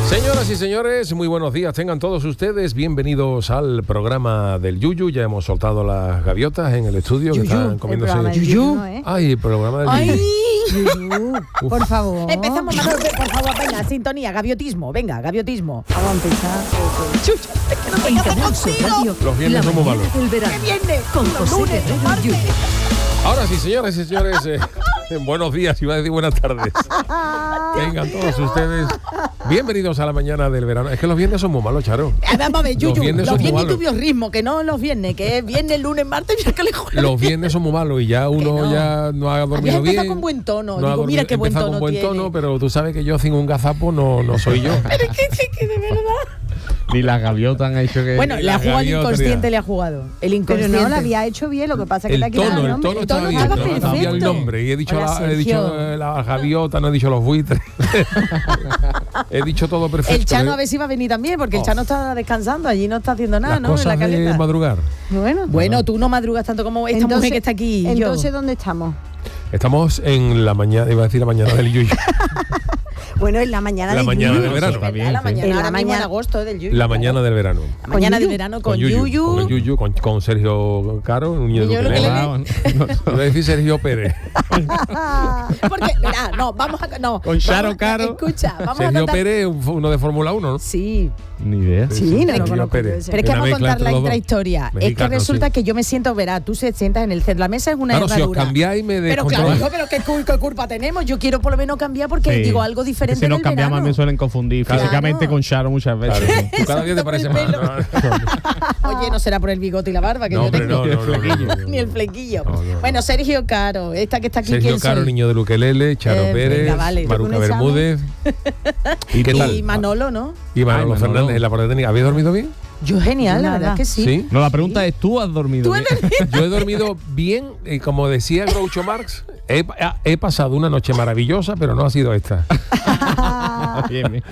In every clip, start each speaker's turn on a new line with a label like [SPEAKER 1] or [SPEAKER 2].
[SPEAKER 1] Señoras y señores, muy buenos días. Tengan todos ustedes bienvenidos al programa del Yuyu. Ya hemos soltado las gaviotas en el estudio que están comiéndose.
[SPEAKER 2] Yuyu.
[SPEAKER 1] Ay, el programa del Yuyu.
[SPEAKER 2] Yuyu, por favor.
[SPEAKER 3] Empezamos, Manolo, por favor, venga, sintonía, gaviotismo, venga, gaviotismo.
[SPEAKER 2] Vamos a empezar.
[SPEAKER 3] Chucha, es que no te llamas contigo.
[SPEAKER 1] Los viernes somos malos.
[SPEAKER 3] ¿Qué viernes? Los lunes, los martes.
[SPEAKER 1] Ahora sí, señoras y señores, buenos días, iba a decir buenas tardes. Vengan todos ustedes bienvenidos a la mañana del verano. Es que los viernes son muy malos, Charo.
[SPEAKER 3] Vamos a ver, Yuyu, los viernes
[SPEAKER 1] malos.
[SPEAKER 3] tu biorritmo, que no los viernes, que es viernes, lunes, martes, miércoles, jueves.
[SPEAKER 1] Los viernes son muy malos y ya uno ya no ha dormido bien.
[SPEAKER 3] Empieza con buen tono. Digo, mira qué buen tono
[SPEAKER 1] con buen
[SPEAKER 3] tiene.
[SPEAKER 1] tono, pero tú sabes que yo sin un gazapo no soy yo.
[SPEAKER 3] Pero es que de verdad.
[SPEAKER 4] Ni las gaviotas han hecho que...
[SPEAKER 3] Bueno, le ha jugado el inconsciente, le ha jugado. El
[SPEAKER 2] Pero
[SPEAKER 3] inconsciente.
[SPEAKER 2] no, la había hecho bien, lo que pasa es que le ha quitado el nombre.
[SPEAKER 1] El tono estaba bien,
[SPEAKER 3] estaba
[SPEAKER 1] no sabía el
[SPEAKER 3] perfecto.
[SPEAKER 1] nombre y he dicho
[SPEAKER 3] Hola,
[SPEAKER 1] la gaviota, no he dicho los buitres. He dicho todo perfecto.
[SPEAKER 3] El Chano a ver si va a venir también, porque el Chano está descansando, allí no está haciendo nada,
[SPEAKER 1] Las
[SPEAKER 3] ¿no? En
[SPEAKER 1] cosas
[SPEAKER 3] la
[SPEAKER 1] de
[SPEAKER 3] caleta.
[SPEAKER 1] madrugar.
[SPEAKER 2] Bueno,
[SPEAKER 3] Tú no madrugas tanto como esta mujer que está aquí. y yo.
[SPEAKER 2] Entonces, ¿dónde estamos?
[SPEAKER 1] Estamos en la mañana, iba a decir la mañana del Yuyu.
[SPEAKER 2] Bueno, en la mañana
[SPEAKER 1] La
[SPEAKER 2] de
[SPEAKER 1] mañana
[SPEAKER 2] Yuyu.
[SPEAKER 1] del verano.
[SPEAKER 3] Sí, ¿verdad? La mañana,
[SPEAKER 2] En la
[SPEAKER 3] ahora mismo en
[SPEAKER 2] mañana.
[SPEAKER 3] agosto del Yuyu.
[SPEAKER 1] La mañana del verano.
[SPEAKER 3] La mañana
[SPEAKER 2] Yuyu.
[SPEAKER 3] del verano con
[SPEAKER 1] Con el Yuyu, con Sergio Caro, un niño de
[SPEAKER 3] Niño de
[SPEAKER 1] ukelele. Iba a decir Sergio Pérez.
[SPEAKER 3] Porque, mira, no, vamos a... No,
[SPEAKER 4] Con Charo
[SPEAKER 3] vamos a-
[SPEAKER 4] Caro.
[SPEAKER 3] Escucha, vamos a
[SPEAKER 1] Sergio
[SPEAKER 3] contar...
[SPEAKER 1] Pérez, uno de Fórmula 1, ¿no?
[SPEAKER 3] Sí,
[SPEAKER 4] Ni idea.
[SPEAKER 2] Sí, no lo
[SPEAKER 1] Sergio
[SPEAKER 2] conozco
[SPEAKER 1] Pérez.
[SPEAKER 2] yo ese.
[SPEAKER 3] pero es que
[SPEAKER 1] Una
[SPEAKER 3] vamos a
[SPEAKER 1] mezcla
[SPEAKER 3] contar
[SPEAKER 1] entre
[SPEAKER 3] la
[SPEAKER 1] los dos.
[SPEAKER 3] intrahistoria. Es que
[SPEAKER 1] Mexicano,
[SPEAKER 3] resulta
[SPEAKER 1] sí.
[SPEAKER 3] que yo me siento, verá, tú se sientas en el centro, la mesa es una
[SPEAKER 1] Claro, si os
[SPEAKER 3] herradura.
[SPEAKER 1] cambiáis me
[SPEAKER 3] Pero claro,
[SPEAKER 1] descontroláis.
[SPEAKER 3] hijo, pero ¿qué culpa tenemos? Yo quiero por lo menos cambiar porque
[SPEAKER 4] Sí.
[SPEAKER 3] digo algo diferente
[SPEAKER 4] Si nos
[SPEAKER 3] del
[SPEAKER 4] cambiamos
[SPEAKER 3] verano.
[SPEAKER 4] me suelen confundir
[SPEAKER 3] Claro.
[SPEAKER 4] físicamente con Charo muchas veces.
[SPEAKER 1] Claro, tú cada día te parece más.
[SPEAKER 3] Pelo. Oye, no será por el bigote y la barba que
[SPEAKER 1] No,
[SPEAKER 3] yo
[SPEAKER 1] hombre,
[SPEAKER 3] tengo.
[SPEAKER 1] no.
[SPEAKER 3] Ni el flequillo.
[SPEAKER 1] No.
[SPEAKER 3] Bueno, Sergio Caro, esta que está aquí,
[SPEAKER 1] Sergio
[SPEAKER 3] ¿quién
[SPEAKER 1] Caro,
[SPEAKER 3] soy?
[SPEAKER 1] niño del ukelele, Charo Pérez,
[SPEAKER 3] venga, vale.
[SPEAKER 1] Maruca
[SPEAKER 2] ¿Un examen?
[SPEAKER 1] Bermúdez. ¿Y qué tal?
[SPEAKER 3] Y Manolo, ¿no?
[SPEAKER 1] Y Manolo
[SPEAKER 4] Ay, Manolo.
[SPEAKER 1] Fernández en la parte técnica. ¿Habéis dormido bien?
[SPEAKER 3] Yo genial, la
[SPEAKER 2] Nada.
[SPEAKER 3] verdad que sí.
[SPEAKER 1] Sí.
[SPEAKER 4] No, la pregunta es, ¿tú has dormido bien?
[SPEAKER 1] Yo he dormido bien y como decía Groucho Marx, he pasado una noche maravillosa, pero no ha sido esta.
[SPEAKER 4] Bien, bien.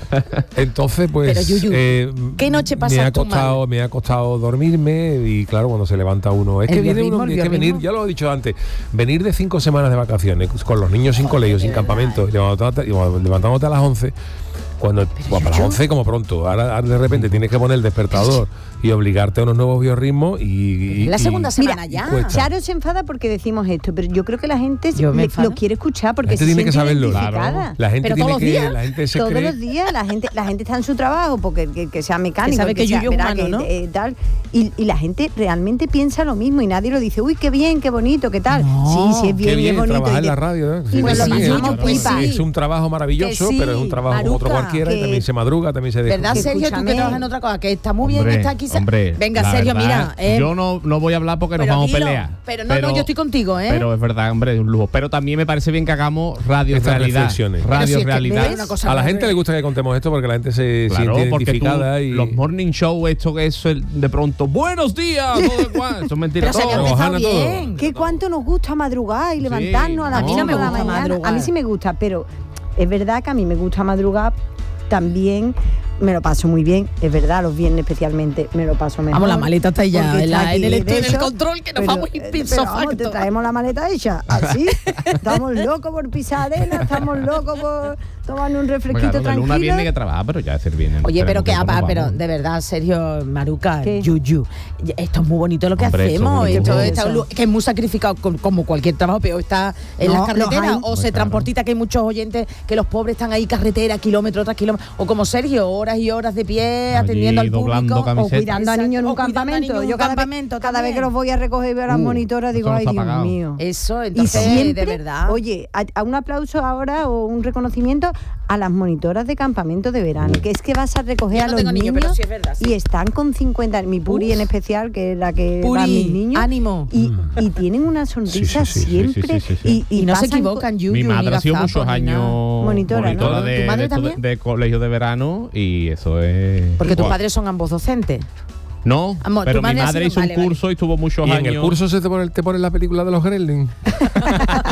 [SPEAKER 1] Entonces, pues
[SPEAKER 3] Pero, Yuyu, ¿qué noche pasaste mal?
[SPEAKER 1] me ha costado dormirme y claro, cuando se levanta uno, es
[SPEAKER 3] El
[SPEAKER 1] que viene
[SPEAKER 3] biorritmo,
[SPEAKER 1] uno,
[SPEAKER 3] el
[SPEAKER 1] es que venir,
[SPEAKER 3] biorritmo.
[SPEAKER 1] ya lo he dicho antes, venir de 5 semanas de vacaciones con los niños sin colegio, sin campamento, levantándote a las 11. Cuando a las 11 como pronto, ahora de repente tienes que poner el despertador y obligarte a unos nuevos biorritmos y
[SPEAKER 3] La segunda semana
[SPEAKER 2] Mira,
[SPEAKER 3] ya.
[SPEAKER 1] cuesta.
[SPEAKER 2] Charo se enfada porque decimos esto, pero yo creo que la gente
[SPEAKER 3] Yo me enfado.
[SPEAKER 2] lo quiere escuchar porque
[SPEAKER 1] La gente
[SPEAKER 2] se
[SPEAKER 1] tiene que
[SPEAKER 2] siente
[SPEAKER 1] saberlo.
[SPEAKER 2] identificada.
[SPEAKER 4] Claro.
[SPEAKER 1] La gente
[SPEAKER 3] Pero
[SPEAKER 1] tiene
[SPEAKER 3] todos
[SPEAKER 1] que,
[SPEAKER 3] los días,
[SPEAKER 1] la gente se
[SPEAKER 2] Todos
[SPEAKER 1] cree.
[SPEAKER 2] los días la gente está en su trabajo porque que sea mecánico,
[SPEAKER 3] Que sabe que
[SPEAKER 2] sea,
[SPEAKER 3] Yuyu es
[SPEAKER 2] verá,
[SPEAKER 3] humano, ¿no?
[SPEAKER 2] tal, y la gente realmente piensa lo mismo y nadie lo dice, uy, qué bien, qué bonito, qué tal.
[SPEAKER 3] No.
[SPEAKER 2] Sí, es
[SPEAKER 1] Qué
[SPEAKER 2] bien,
[SPEAKER 1] bien
[SPEAKER 2] es bonito.
[SPEAKER 1] trabajar en
[SPEAKER 2] y
[SPEAKER 1] la radio, ¿eh?
[SPEAKER 2] y
[SPEAKER 3] nos lo pasamos pipa.
[SPEAKER 1] Es un trabajo maravilloso,
[SPEAKER 3] Que sí,
[SPEAKER 1] pero es un trabajo como otro
[SPEAKER 3] Maruca,
[SPEAKER 1] cualquiera y
[SPEAKER 2] que-
[SPEAKER 1] también se madruga, también se
[SPEAKER 3] ¿Verdad,
[SPEAKER 2] Que
[SPEAKER 3] Sergio? Tú que
[SPEAKER 2] escúchame.
[SPEAKER 3] trabajas en otra cosa, que está muy bien,
[SPEAKER 4] Hombre,
[SPEAKER 3] está aquí.
[SPEAKER 4] hombre,
[SPEAKER 3] Venga,
[SPEAKER 4] la
[SPEAKER 3] Sergio,
[SPEAKER 4] verdad,
[SPEAKER 3] mira.
[SPEAKER 4] yo no voy a hablar porque nos
[SPEAKER 3] pero
[SPEAKER 4] vamos a
[SPEAKER 3] dilo.
[SPEAKER 4] pelear.
[SPEAKER 3] Pero no, yo estoy contigo, ¿eh?
[SPEAKER 4] Pero es verdad, hombre, es un lujo. Pero también me parece bien que hagamos radio
[SPEAKER 1] Estas
[SPEAKER 4] realidad.
[SPEAKER 1] reflexiones.
[SPEAKER 3] Pero si
[SPEAKER 4] Radio
[SPEAKER 3] es que
[SPEAKER 4] realidad.
[SPEAKER 3] ves una cosa
[SPEAKER 1] A la
[SPEAKER 3] muy
[SPEAKER 1] gente le gusta que contemos esto porque la gente se
[SPEAKER 4] Claro,
[SPEAKER 1] siente
[SPEAKER 4] porque tú,
[SPEAKER 1] identificada y
[SPEAKER 4] los morning show, esto que es de pronto, buenos días, todo igual, eso es mentira
[SPEAKER 3] Pero se había
[SPEAKER 4] todo.
[SPEAKER 3] empezado
[SPEAKER 1] Ojana todo.
[SPEAKER 3] bien.
[SPEAKER 2] ¿Qué cuánto nos gusta madrugar y levantarnos a las
[SPEAKER 3] a mí no
[SPEAKER 2] 5
[SPEAKER 3] me
[SPEAKER 2] de la
[SPEAKER 3] gusta
[SPEAKER 2] mañana?
[SPEAKER 3] madrugar.
[SPEAKER 2] A mí sí me gusta, pero es verdad que a mí me gusta madrugar también. Me lo paso muy bien, es verdad, los viernes especialmente me lo paso mejor.
[SPEAKER 3] Vamos, la maleta está ahí ya,
[SPEAKER 2] porque
[SPEAKER 3] en
[SPEAKER 2] está
[SPEAKER 3] el
[SPEAKER 2] aquí,
[SPEAKER 3] estudio,
[SPEAKER 2] de
[SPEAKER 3] en el
[SPEAKER 2] hecho,
[SPEAKER 3] control, que nos
[SPEAKER 2] pero,
[SPEAKER 3] vamos ipso
[SPEAKER 2] pero vamos,
[SPEAKER 3] facto.
[SPEAKER 2] te traemos la maleta hecha, así. Estamos locos por pisar arena, estamos locos por tomarnos un refresquito
[SPEAKER 4] Venga, de luna
[SPEAKER 2] tranquilo.
[SPEAKER 4] viene que trabaja, pero ya es el viernes.
[SPEAKER 3] Oye, pero que
[SPEAKER 4] vamos.
[SPEAKER 3] pero de verdad, Sergio, Maruca,
[SPEAKER 2] ¿Qué?
[SPEAKER 3] Yuyu, esto es muy bonito lo que
[SPEAKER 4] Hombre, esto es
[SPEAKER 3] hacemos.
[SPEAKER 4] bonito.
[SPEAKER 3] Esto
[SPEAKER 2] ¿Qué es
[SPEAKER 3] está
[SPEAKER 2] eso?
[SPEAKER 3] que es muy sacrificado como cualquier trabajo, pero está en
[SPEAKER 2] No,
[SPEAKER 3] las carreteras
[SPEAKER 2] los hay.
[SPEAKER 3] o se
[SPEAKER 4] Pues claro.
[SPEAKER 3] transportita, que hay muchos oyentes que los pobres están ahí carretera, kilómetros tras kilómetros, o como Sergio, horas y horas de pie,
[SPEAKER 4] Allí
[SPEAKER 3] atendiendo al
[SPEAKER 4] doblando
[SPEAKER 3] público.
[SPEAKER 4] camiseta.
[SPEAKER 2] O cuidando a niños en un
[SPEAKER 3] O cuidando a niños
[SPEAKER 2] campamento.
[SPEAKER 3] en un
[SPEAKER 2] Yo
[SPEAKER 3] campamento
[SPEAKER 2] cada vez
[SPEAKER 3] también.
[SPEAKER 2] que los voy a recoger y veo a las monitoras digo,
[SPEAKER 4] eso no
[SPEAKER 2] ay,
[SPEAKER 4] está
[SPEAKER 2] Dios
[SPEAKER 4] pagado.
[SPEAKER 2] mío.
[SPEAKER 3] Eso,
[SPEAKER 2] Y
[SPEAKER 3] entonces,
[SPEAKER 2] siempre,
[SPEAKER 3] de verdad.
[SPEAKER 2] oye, a un aplauso ahora o un reconocimiento a las monitoras de campamento de verano, que es que vas a recoger
[SPEAKER 3] Yo
[SPEAKER 2] a
[SPEAKER 3] no
[SPEAKER 2] los
[SPEAKER 3] tengo niños,
[SPEAKER 2] niños
[SPEAKER 3] pero sí es verdad, sí.
[SPEAKER 2] y están con 50, mi Puri en especial, que es la que
[SPEAKER 3] Puri,
[SPEAKER 2] va a mis niños,
[SPEAKER 3] ánimo.
[SPEAKER 2] y tienen una sonrisa
[SPEAKER 1] Sí, sí, sí,
[SPEAKER 2] siempre
[SPEAKER 4] sí, sí, sí.
[SPEAKER 3] Y no se
[SPEAKER 2] pasan
[SPEAKER 3] equivocan, Yuyu,
[SPEAKER 4] Mi
[SPEAKER 3] ni
[SPEAKER 4] madre ha sido
[SPEAKER 3] gazapos,
[SPEAKER 4] muchos
[SPEAKER 3] ni nada.
[SPEAKER 4] años
[SPEAKER 2] Monitora, ¿no?
[SPEAKER 4] de,
[SPEAKER 3] ¿Tu madre
[SPEAKER 4] de esto
[SPEAKER 3] también?
[SPEAKER 4] de colegio de verano y eso es...
[SPEAKER 3] Porque tus
[SPEAKER 4] Guau.
[SPEAKER 3] padres son ambos docentes.
[SPEAKER 4] No,
[SPEAKER 3] Amor,
[SPEAKER 4] pero
[SPEAKER 3] tu
[SPEAKER 4] mi
[SPEAKER 3] madre ha
[SPEAKER 4] madre
[SPEAKER 3] sido-
[SPEAKER 4] hizo
[SPEAKER 3] vale,
[SPEAKER 4] un curso y estuvo muchos
[SPEAKER 1] Y
[SPEAKER 4] años.
[SPEAKER 1] en el curso te ponen la película de los Gremlins.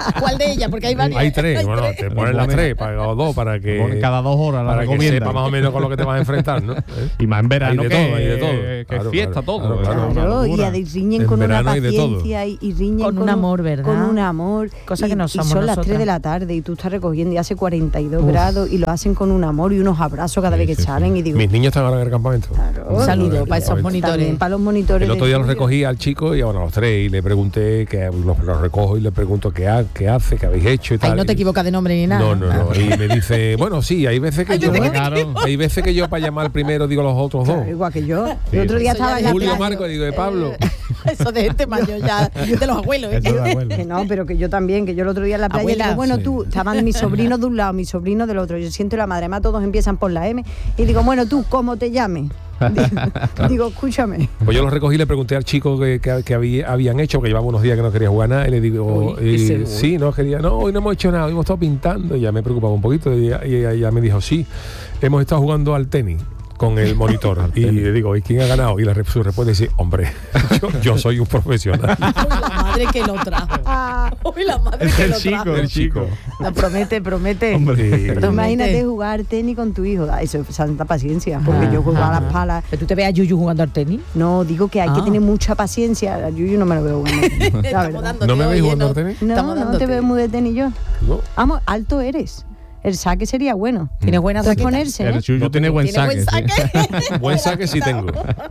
[SPEAKER 3] ¿Cuál de ellas? Porque hay varias.
[SPEAKER 1] Hay 3,
[SPEAKER 3] Hay
[SPEAKER 1] bueno,
[SPEAKER 3] tres.
[SPEAKER 1] te ponen las 3 o 2 para que...
[SPEAKER 4] Ponen cada 2 horas la
[SPEAKER 1] para que
[SPEAKER 4] recomienda.
[SPEAKER 1] sepa más o menos con lo que te vas a enfrentar, ¿no?
[SPEAKER 4] Y más en verano
[SPEAKER 1] Hay de
[SPEAKER 4] que,
[SPEAKER 1] todo, hay de todo.
[SPEAKER 4] que
[SPEAKER 1] Claro,
[SPEAKER 4] fiesta
[SPEAKER 1] claro,
[SPEAKER 4] todo.
[SPEAKER 1] claro,
[SPEAKER 4] Es una
[SPEAKER 2] Claro, y
[SPEAKER 4] locura.
[SPEAKER 2] riñen
[SPEAKER 1] En
[SPEAKER 2] con una
[SPEAKER 1] verano hay de todo.
[SPEAKER 2] paciencia y riñen
[SPEAKER 3] Con un amor, ¿verdad?
[SPEAKER 2] Con un amor.
[SPEAKER 3] Cosa que no
[SPEAKER 2] y
[SPEAKER 3] somos
[SPEAKER 2] son las
[SPEAKER 3] nosotras.
[SPEAKER 2] 3 de la tarde y tú estás recogiendo y hace 42 grados y lo hacen con un amor y unos abrazos cada vez que salen y digo,
[SPEAKER 1] Mis niños están ahora en el campamento.
[SPEAKER 2] claro,
[SPEAKER 3] Un saludo para esos
[SPEAKER 1] También
[SPEAKER 3] monitores.
[SPEAKER 2] también para los monitores.
[SPEAKER 1] El otro día los
[SPEAKER 2] del tuyo.
[SPEAKER 1] recogí al chico y bueno, a los 3 y le pregunté, que los recojo y le pregunto qué hace, qué habéis hecho y tal.
[SPEAKER 3] Ahí no te equivocas de nombre ni nada.
[SPEAKER 1] No. Y me dice, bueno, sí, hay veces que
[SPEAKER 3] Ay,
[SPEAKER 1] yo...
[SPEAKER 3] yo te
[SPEAKER 4] Claro.
[SPEAKER 1] Hay veces que yo para llamar primero digo los otros dos.
[SPEAKER 2] Claro, igual que yo.
[SPEAKER 4] Sí,
[SPEAKER 2] El otro día
[SPEAKER 3] Eso ya
[SPEAKER 2] estaba en
[SPEAKER 3] de
[SPEAKER 2] la
[SPEAKER 1] Julio
[SPEAKER 2] playa.
[SPEAKER 1] Marco, digo, de Pablo.
[SPEAKER 3] Eso de gente mayor ya, de los abuelos. ¿eh?
[SPEAKER 4] Eso da vuelta.
[SPEAKER 2] Que no, pero que yo también, que yo el otro día en la playa
[SPEAKER 3] Abuela.
[SPEAKER 2] digo, bueno,
[SPEAKER 1] Sí.
[SPEAKER 2] tú, estaban mis sobrinos de un lado, mis sobrinos del otro, yo siento la madre, además todos empiezan por la M, y digo, bueno, tú, ¿cómo te llames? Digo, escúchame.
[SPEAKER 1] Pues yo los recogí y le pregunté al chico que habían hecho, porque llevaba unos días que no quería jugar nada, y le digo,
[SPEAKER 3] Uy, ese
[SPEAKER 1] sí, no quería, no, hoy no hemos hecho nada, hoy hemos estado pintando, y ya me preocupaba un poquito, y ella me dijo, sí, hemos estado jugando al tenis con el monitor. Y le digo, ¿y quién ha ganado? Y su respuesta dice, hombre, yo soy un profesional.
[SPEAKER 3] Uy, la madre que lo trajo. Uy, la madre que lo trajo.
[SPEAKER 1] El chico.
[SPEAKER 3] No, promete.
[SPEAKER 1] Hombre.
[SPEAKER 2] Tú imagínate jugar tenis con tu hijo. Eso es santa paciencia, porque yo juego a las palas.
[SPEAKER 3] ¿Pero tú te ves a Yuyu jugando al tenis?
[SPEAKER 2] No, digo que hay que
[SPEAKER 3] Ah.
[SPEAKER 2] tener mucha paciencia. Yo no me lo veo bueno. La
[SPEAKER 3] Estamos
[SPEAKER 2] verdad.
[SPEAKER 3] dándote,
[SPEAKER 1] ¿No me veis
[SPEAKER 3] oye,
[SPEAKER 1] jugando
[SPEAKER 3] no.
[SPEAKER 1] al tenis?
[SPEAKER 2] No,
[SPEAKER 3] Estamos
[SPEAKER 2] no te
[SPEAKER 3] dándote.
[SPEAKER 2] veo muy de tenis yo.
[SPEAKER 1] No.
[SPEAKER 2] Vamos, alto eres. El saque sería bueno.
[SPEAKER 3] Tienes buena
[SPEAKER 2] Puedes
[SPEAKER 3] raqueta.
[SPEAKER 2] ponerse, ¿eh?
[SPEAKER 4] El Chuyo tiene buen
[SPEAKER 3] ¿Tiene
[SPEAKER 4] saque.
[SPEAKER 3] buen
[SPEAKER 4] sí.
[SPEAKER 3] saque?
[SPEAKER 1] Buen saque sí tengo.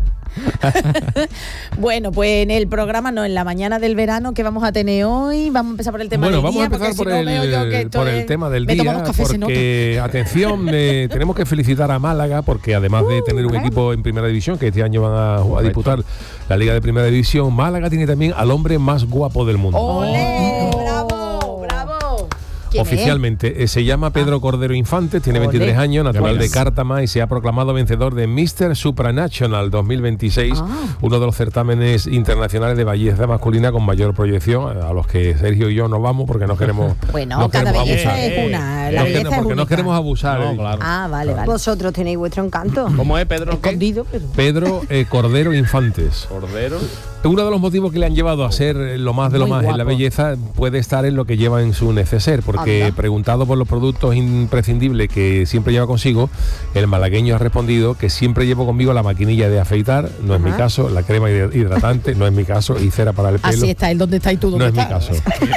[SPEAKER 3] Bueno, pues en el programa, no, en la mañana del verano, ¿qué vamos a tener hoy? Vamos a empezar por el tema
[SPEAKER 1] Bueno,
[SPEAKER 3] del
[SPEAKER 1] vamos
[SPEAKER 3] día.
[SPEAKER 1] a empezar
[SPEAKER 3] porque
[SPEAKER 1] por,
[SPEAKER 3] si no veo yo que esto
[SPEAKER 1] por el
[SPEAKER 3] es-
[SPEAKER 1] tema del
[SPEAKER 3] me tomo
[SPEAKER 1] día,
[SPEAKER 3] dos cafés en
[SPEAKER 1] porque, atención, tenemos que felicitar a Málaga, porque además de tener un
[SPEAKER 2] bravo.
[SPEAKER 1] equipo en Primera División, que este año van a disputar la Liga de Primera División, Málaga tiene también al hombre más guapo del mundo.
[SPEAKER 3] ¡Olé! ¡Bravo! ¡Bravo! ¿Quién es?
[SPEAKER 1] Oficialmente, se llama Pedro Cordero Infantes, tiene 23
[SPEAKER 3] Olé.
[SPEAKER 1] años, natural de
[SPEAKER 4] verás.
[SPEAKER 1] Cártama y se ha proclamado vencedor de Mr. Supranational 2026, uno de los certámenes internacionales de belleza masculina con mayor proyección, a los que Sergio y yo no vamos porque no queremos,
[SPEAKER 3] Bueno,
[SPEAKER 1] no
[SPEAKER 3] cada
[SPEAKER 1] queremos
[SPEAKER 3] belleza
[SPEAKER 1] abusar.
[SPEAKER 3] es una. La
[SPEAKER 1] No
[SPEAKER 3] belleza
[SPEAKER 1] queremos-
[SPEAKER 3] es
[SPEAKER 1] porque no
[SPEAKER 3] única.
[SPEAKER 1] queremos abusar.
[SPEAKER 4] No, claro.
[SPEAKER 3] Ah, vale, vale.
[SPEAKER 2] Vosotros tenéis vuestro encanto.
[SPEAKER 4] ¿Cómo es, Pedro? ¿Qué?
[SPEAKER 3] Escondido, pero...
[SPEAKER 1] Pedro Cordero Infantes.
[SPEAKER 4] Cordero.
[SPEAKER 1] Uno de los motivos que le han llevado a ser lo más de lo
[SPEAKER 3] Muy
[SPEAKER 1] más en la
[SPEAKER 3] guapo.
[SPEAKER 1] belleza puede estar en lo que lleva en su neceser, porque
[SPEAKER 3] Anda.
[SPEAKER 1] preguntado por los productos imprescindibles que siempre lleva consigo, el malagueño ha respondido que siempre llevo conmigo la maquinilla de afeitar, no es mi caso, la crema hidratante, no es mi caso, y cera para el pelo.
[SPEAKER 3] Así está, el dónde está y tú
[SPEAKER 1] No
[SPEAKER 3] dónde
[SPEAKER 1] es mi
[SPEAKER 3] estás.